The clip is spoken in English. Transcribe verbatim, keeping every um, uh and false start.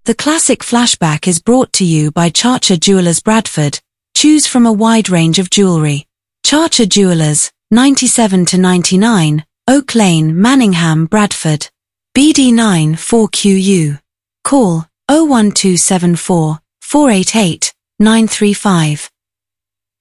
The classic flashback is brought to you by Charcher Jewelers Bradford. Choose from a wide range of jewelry. Charcher Jewelers, ninety-seven to ninety-nine, Oak Lane, Manningham, Bradford. B D nine four Q U. Call oh one two seven four, four eight eight, nine three five.